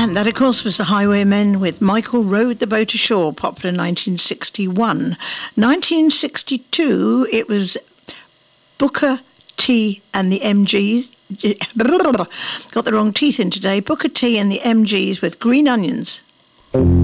And that, of course, was the Highwaymen with Michael Rowed the Boat Ashore, popular 1961. 1962, it was Booker T and the MGs. Got the wrong teeth in today. Booker T and the MGs with Green Onions.